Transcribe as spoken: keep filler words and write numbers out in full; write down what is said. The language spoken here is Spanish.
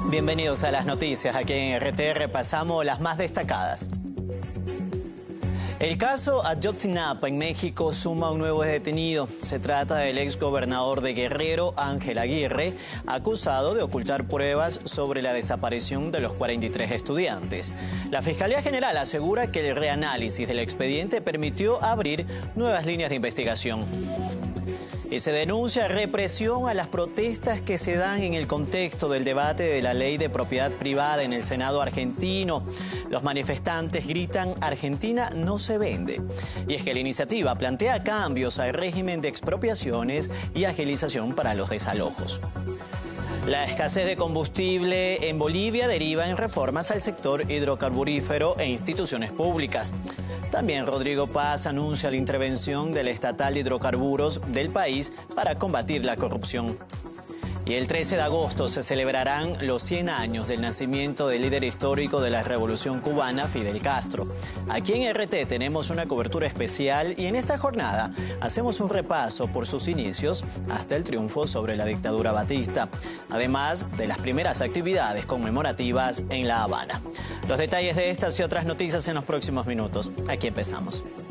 Bienvenidos a las noticias. Aquí en R T repasamos las más destacadas. El caso Ayotzinapa en México suma un nuevo detenido. Se trata del exgobernador de Guerrero, Ángel Aguirre, acusado de ocultar pruebas sobre la desaparición de los cuarenta y tres estudiantes. La Fiscalía General asegura que el reanálisis del expediente permitió abrir nuevas líneas de investigación. Y se denuncia represión a las protestas que se dan en el contexto del debate de la ley de propiedad privada en el Senado argentino. Los manifestantes gritan "Argentina no se vende". Y es que la iniciativa plantea cambios al régimen de expropiaciones y agilización para los desalojos. La escasez de combustible en Bolivia deriva en reformas al sector hidrocarburífero e instituciones públicas. También Rodrigo Paz anuncia la intervención del estatal de hidrocarburos del país para combatir la corrupción. Y el trece de agosto se celebrarán los cien años del nacimiento del líder histórico de la Revolución Cubana, Fidel Castro. Aquí en R T tenemos una cobertura especial y en esta jornada hacemos un repaso por sus inicios hasta el triunfo sobre la dictadura batista, además de las primeras actividades conmemorativas en La Habana. Los detalles de estas y otras noticias en los próximos minutos. Aquí empezamos.